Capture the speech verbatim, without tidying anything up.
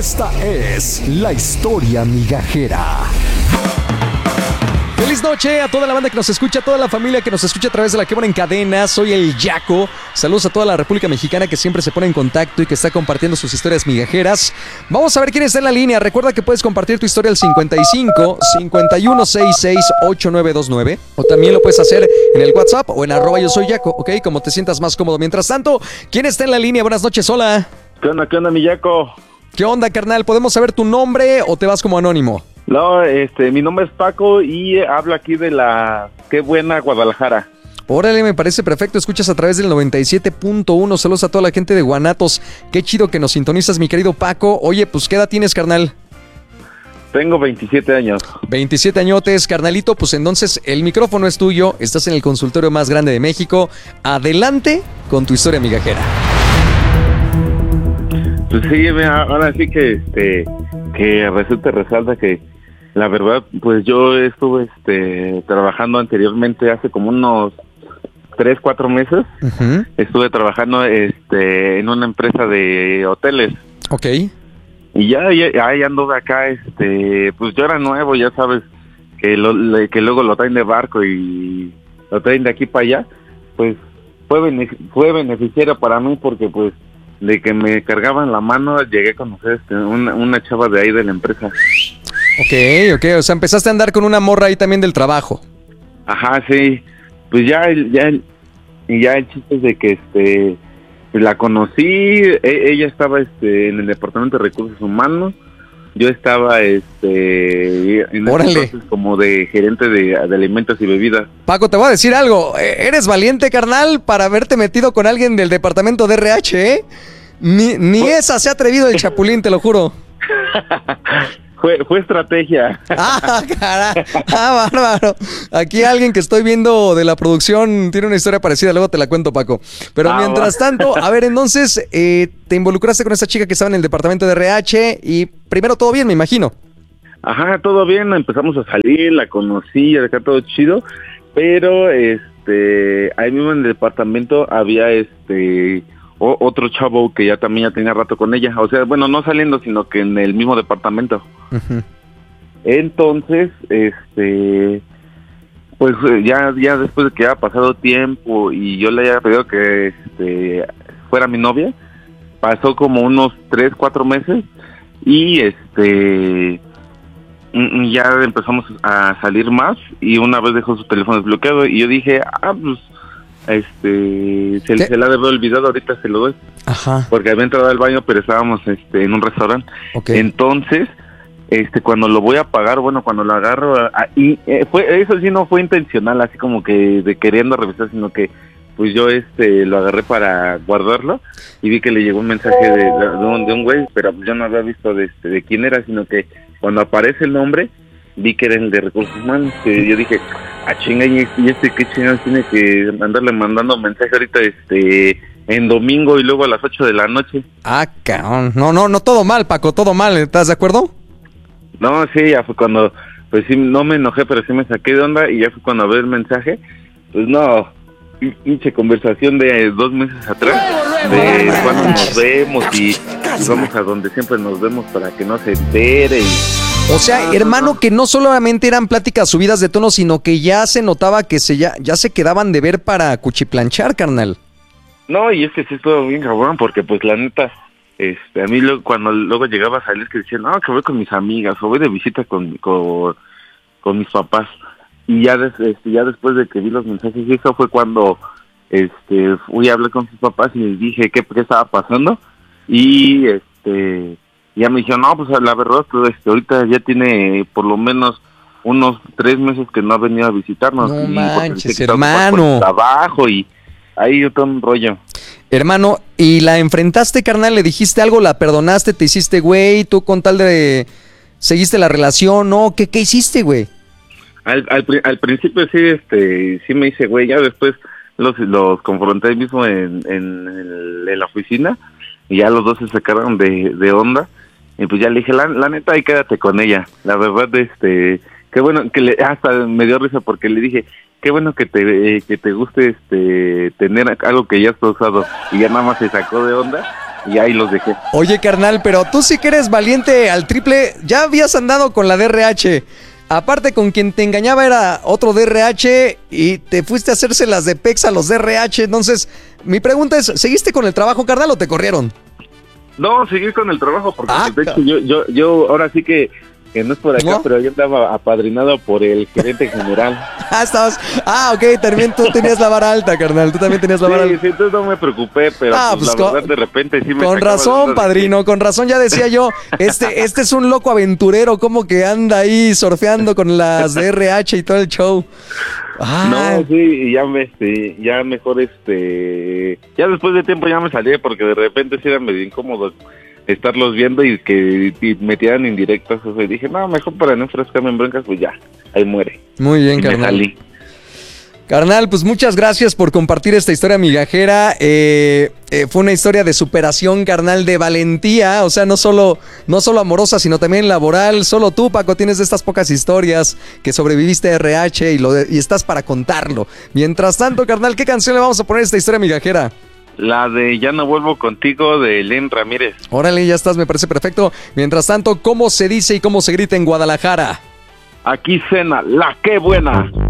Esta es la historia migajera. Feliz noche a toda la banda que nos escucha, a toda la familia que nos escucha a través de La Que Buena en Cadena. Soy el Yaco. Saludos a toda la República Mexicana que siempre se pone en contacto y que está compartiendo sus historias migajeras. Vamos a ver quién está en la línea. Recuerda que puedes compartir tu historia al cincuenta y cinco, cincuenta y uno sesenta y seis, ochenta y nueve veintinueve. O también lo puedes hacer en el WhatsApp o en arroba yo soy Yaco, ¿ok? Como te sientas más cómodo. Mientras tanto, ¿quién está en la línea? Buenas noches, hola. ¿Qué onda, qué onda, mi Yaco? ¿Qué onda, carnal? ¿Podemos saber tu nombre o te vas como anónimo? No, este, mi nombre es Paco y hablo aquí de la Qué Buena Guadalajara. Órale, me parece perfecto. Escuchas a través del noventa y siete punto uno. Saludos a toda la gente de Guanatos. Qué chido que nos sintonizas, mi querido Paco. Oye, pues, ¿qué edad tienes, carnal? Tengo veintisiete años. veintisiete añotes, carnalito. Pues entonces el micrófono es tuyo. Estás en el consultorio más grande de México. Adelante con tu historia migajera. Pues sí, mira, ahora sí que este que resulta resalta que la verdad, pues yo estuve este trabajando anteriormente hace como unos tres, cuatro meses. Uh-huh. Estuve trabajando este en una empresa de hoteles. Ok. Y ya, ya ahí anduve acá, este, pues yo era nuevo, ya sabes, que lo, le, que luego lo traen de barco y lo traen de aquí para allá. Pues fue benefic- fue beneficiario para mí porque pues de que me cargaban la mano, llegué a conocer este, una, una chava de ahí de la empresa. Ok, ok, o sea, empezaste a andar con una morra ahí también del trabajo. Ajá, sí, pues ya, ya, ya el chiste es de que, este, la conocí, e- ella estaba, este, en el departamento de recursos humanos, yo estaba, este, en ese entonces como de gerente de, de alimentos y bebidas. Paco, te voy a decir algo. Eres valiente, carnal, para haberte metido con alguien del departamento de R H, ¿eh? Ni, ni esa se ha atrevido el Chapulín, te lo juro. Fue, fue estrategia. Ah, caray. Ah, bárbaro. Aquí alguien que estoy viendo de la producción tiene una historia parecida, luego te la cuento, Paco. Pero ah, mientras va. tanto, a ver, entonces, eh, te involucraste con esta chica que estaba en el departamento de R H y primero todo bien, me imagino. Ajá, todo bien, empezamos a salir, la conocí, acá todo chido, pero este, ahí mismo en el departamento había este... O, otro chavo que ya también ya tenía rato con ella, o sea, bueno, no saliendo, sino que en el mismo departamento. Uh-huh. Entonces, este, pues ya ya después de que haya pasado tiempo y yo le haya pedido que este fuera mi novia, pasó como unos tres, cuatro meses y este ya empezamos a salir más y una vez dejó su teléfono desbloqueado y yo dije, ah, pues este se, se la debe olvidado, ahorita se lo doy. Ajá. Porque había entrado al baño, pero estábamos este en un restaurante. Okay. Entonces, este cuando lo voy a pagar, bueno, cuando lo agarro, a, y eh, fue eso sí no fue intencional, así como que de queriendo revisar, sino que pues yo este lo agarré para guardarlo y vi que le llegó un mensaje de, de, de un de un güey, pero yo no había visto de este de quién era, sino que cuando aparece el nombre vi que era el de recursos humanos, que yo dije, ah, chinga, y este qué chingados tiene que andarle mandando mensaje ahorita este en domingo y luego a las ocho de la noche. Ah, cabrón. No, no, no, todo mal, Paco, todo mal, ¿estás de acuerdo? No, sí, ya fue cuando, pues sí, no me enojé, pero sí me saqué de onda y ya fue cuando abrí el mensaje, pues no, pinche conversación de dos meses atrás, de cuando nos vemos y, y vamos a donde siempre nos vemos para que no se entere y... O sea, hermano, que no solamente eran pláticas subidas de tono, sino que ya se notaba que se ya, ya se quedaban de ver para cuchiplanchar, carnal. No, y es que sí estuvo bien cabrón, porque pues la neta, este, a mí lo, cuando luego llegaba a salir que decían, no, que voy con mis amigas, o voy de visita con, con, con mis papás. Y ya, des, este, ya después de que vi los mensajes, y eso fue cuando este, fui a hablar con sus papás y les dije qué, qué estaba pasando. Y este... ya me dijeron, no, pues la verdad, pues, este, ahorita ya tiene por lo menos unos tres meses que no ha venido a visitarnos. No y manches, hermano. Trabajo y ahí todo un rollo. Hermano, ¿y la enfrentaste, carnal? ¿Le dijiste algo? ¿La perdonaste? ¿Te hiciste güey? ¿Tú con tal de seguiste la relación? ¿No? ¿Qué, qué hiciste, güey? Al, al, al principio sí, este, sí me hice güey, ya después los, los confronté mismo en, en, el, en la oficina y ya los dos se sacaron de, de onda. Y pues ya le dije, la, la neta, ahí quédate con ella. La verdad, este, qué bueno, que le, hasta me dio risa porque le dije, qué bueno que te eh, que te guste este tener algo que ya has usado. Y ya nada más se sacó de onda y ahí los dejé. Oye, carnal, pero tú sí que eres valiente al triple. Ya habías andado con la D R H. Aparte, con quien te engañaba era otro D R H y te fuiste a hacerse las de Pex a los D R H. Entonces, mi pregunta es, ¿seguiste con el trabajo, carnal, o te corrieron? No, seguí con el trabajo porque Ah, de hecho yo, yo, yo ahora sí que, que no es por acá, ¿no? pero yo andaba apadrinado por el gerente general. Ah, estabas... Ah, ok, también tú tenías la vara alta, carnal. Tú también tenías la vara Sí, alta. sí, entonces no me preocupé, pero Ah, pues, pues, la con- verdad de repente sí me Con sacaba de razón, onda de padrino, con razón ya decía yo, este, este es un loco aventurero, como que anda ahí surfeando con las D R H y todo el show. que- Ah, No, sí, y ya me, este, ya mejor, este, ya después de tiempo ya me salí porque de repente sí era medio incómodo estarlos viendo y que y me tiraran indirectas, o sea, y dije, no, mejor para no enfrascarme en broncas, pues ya, ahí muere. muy bien, Y me carnal. salí. Carnal, pues muchas gracias por compartir esta historia migajera. Eh, eh, fue una historia de superación, carnal, de valentía. O sea, no solo, no solo amorosa, sino también laboral. Solo tú, Paco, tienes de estas pocas historias que sobreviviste a R H y, lo de- y estás para contarlo. Mientras tanto, carnal, ¿qué canción le vamos a poner a esta historia migajera? La de Ya no vuelvo contigo de Len Ramírez. Órale, ya estás, me parece perfecto. Mientras tanto, ¿cómo se dice y cómo se grita en Guadalajara? Aquí cena, la que buena.